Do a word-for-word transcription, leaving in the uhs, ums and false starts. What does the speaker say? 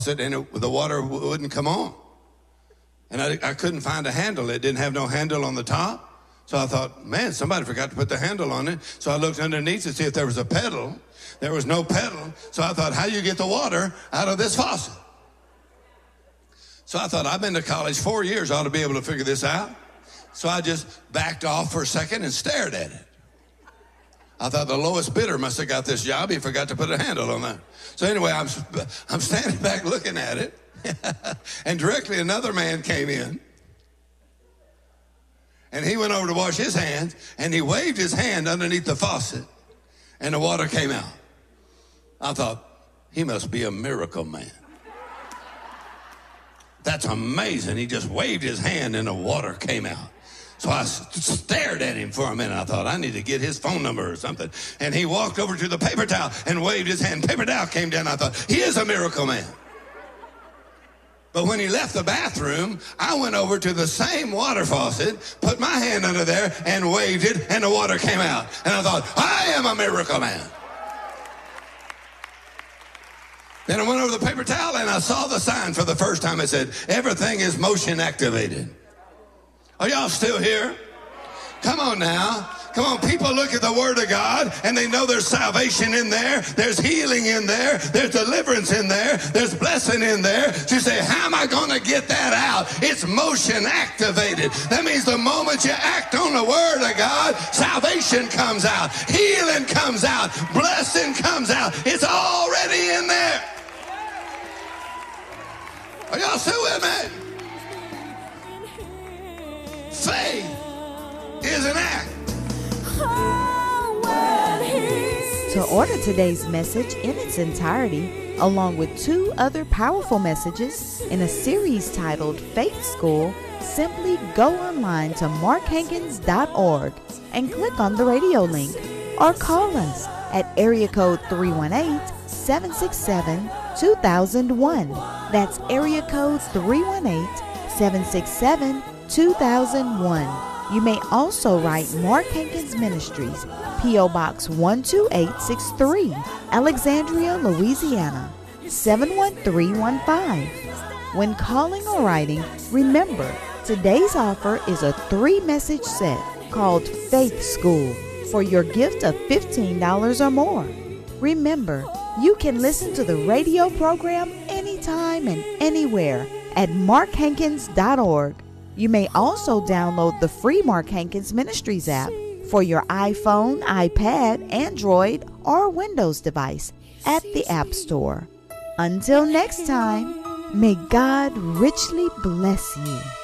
and it, the water wouldn't come on. And I, I couldn't find a handle. It didn't have no handle on the top. So I thought, man, somebody forgot to put the handle on it. So I looked underneath to see if there was a pedal. There was no pedal. So I thought, how do you get the water out of this faucet? So I thought, I've been to college four years. I ought to be able to figure this out. So I just backed off for a second and stared at it. I thought the lowest bidder must have got this job. He forgot to put a handle on that. So anyway, I'm, I'm standing back looking at it. And directly another man came in. And he went over to wash his hands. And he waved his hand underneath the faucet. And the water came out. I thought, he must be a miracle man. That's amazing. He just waved his hand and the water came out. So I stared at him for a minute. I thought, I need to get his phone number or something. And he walked over to the paper towel and waved his hand. Paper towel came down. I thought, he is a miracle man. But when he left the bathroom, I went over to the same water faucet, put my hand under there and waved it, and the water came out. And I thought, I am a miracle man. Then I went over the paper towel and I saw the sign for the first time. It said, everything is motion activated. Are y'all still here? Come on now. Come on, people look at the Word of God and they know there's salvation in there. There's healing in there. There's deliverance in there. There's blessing in there. So you say, how am I going to get that out? It's motion activated. That means the moment you act on the Word of God, salvation comes out. Healing comes out. Blessing comes out. It's already in there. Are y'all still with me? Faith is an act. To order today's message in its entirety, along with two other powerful messages in a series titled Faith School, simply go online to mark hankins dot org and click on the radio link, or call us at area code three one eight, seven six seven, two thousand one. That's area code three one eight, seven six seven, two thousand one. You may also write Mark Hankins Ministries, P O Box one two eight six three, Alexandria, Louisiana, seven one three one five. When calling or writing, remember, today's offer is a three-message set called Faith School for your gift of fifteen dollars or more. Remember, you can listen to the radio program anytime and anywhere at mark hankins dot org. You may also download the free Mark Hankins Ministries app for your iPhone, iPad, Android, or Windows device at the App Store. Until next time, may God richly bless you.